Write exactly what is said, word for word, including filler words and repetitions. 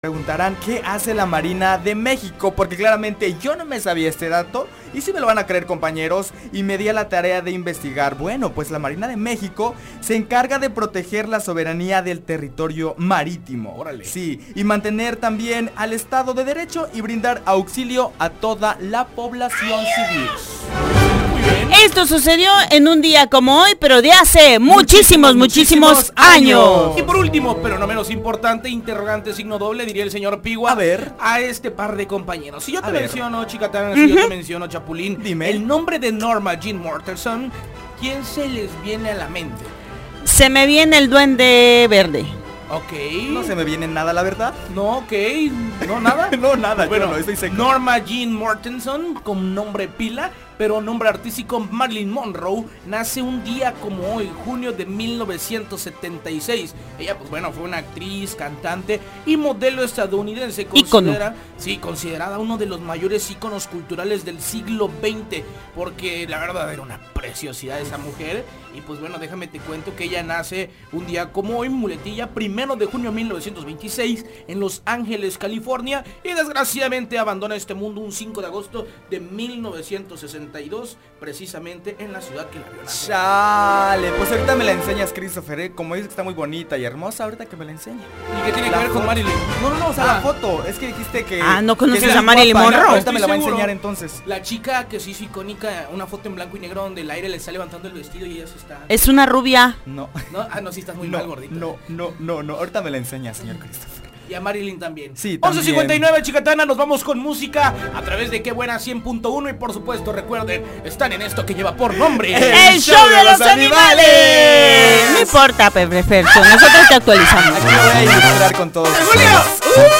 Preguntarán qué hace la Marina de México, porque claramente yo no me sabía este dato y si me lo van a creer, compañeros, y me di a la tarea de investigar. Bueno, pues la Marina de México se encarga de proteger la soberanía del territorio marítimo. Órale. Sí, y mantener también al Estado de Derecho y brindar auxilio a toda la población civil. Esto sucedió en un día como hoy, pero de hace muchísimos, muchísimos, muchísimos años. Y por último, pero no menos importante, interrogante signo doble, diría el señor Pigua. A ver. A este par de compañeros. Si yo te A ver. menciono, Chicatana, si Ujú. yo te menciono, Chapulín, Dime. el nombre de Norma Jean Mortensen, ¿quién se les viene a la mente? Se me viene el duende verde. Ok. No se me viene nada, la verdad. No, ok. ¿No, nada? No, nada, Bueno, yo no, estoy seco. Norma Jean Mortensen, con nombre pila, pero nombre artístico Marilyn Monroe, nace un día como hoy, junio de mil novecientos setenta y seis. Ella, pues bueno, fue una actriz, cantante y modelo estadounidense. Considera, sí, considerada uno de los mayores íconos culturales del siglo veinte, porque la verdad era una preciosidad esa mujer. Y pues bueno, déjame te cuento que ella nace un día como hoy, muletilla, primero de junio de mil novecientos veintiséis, en Los Ángeles, California, y desgraciadamente abandona este mundo un cinco de agosto de mil novecientos sesenta y dos, precisamente en la ciudad que la vio nacer. Chale, pues ahorita me la enseñas, Christopher, ¿eh? Como dices que está muy bonita y hermosa, ahorita que me la enseñe. ¿Y qué tiene La que ver con foto. Marilyn? No, no, no, o sea, Ah. la foto. Es que dijiste que... Ah, ¿no conoces que es a muy Marilyn guapa, ¿no? Monroe? Ahorita me la va a Estoy enseñar seguro. entonces. La chica que se hizo icónica, una foto en blanco y negro donde el aire le está levantando el vestido y ella se está... Es una rubia. No. ¿No? Ah, no, sí estás muy no, mal, gordito. no, no, no, no. Ahorita me la enseña, señor Christopher. Y a Marilyn también. Sí, también. once cincuenta y nueve, Chicatana, nos vamos con música a través de Qué Buena cien punto uno. Y por supuesto, recuerden, están en esto que lleva por nombre ¡El show de los animales! No importa, Pepe Fercho, nosotros te actualizamos. Aquí lo voy a ilustrar con todos. ¡Julio!